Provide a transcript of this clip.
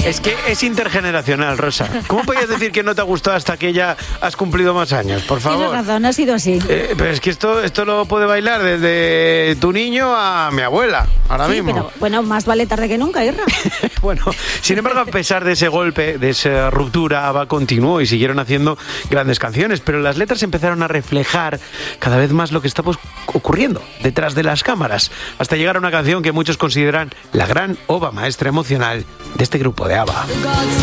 Es que es intergeneracional, Rosa. ¿Cómo podías decir que no te ha gustado hasta que ya has cumplido más años? Por favor. Tienes razón, ha sido así. Pero es que esto lo puede bailar desde tu niño a mi abuela, ahora Sí, mismo. pero bueno, más vale tarde que nunca, Irra. Bueno, sin embargo, a pesar de ese golpe, de esa ruptura, ABBA continuó y siguieron haciendo grandes canciones, pero las letras empezaron a reflejar cada vez más lo que estaba ocurriendo detrás de las cámaras, hasta llegar a una canción que muchos consideran la gran obra maestra emocional de este grupo de ABBA.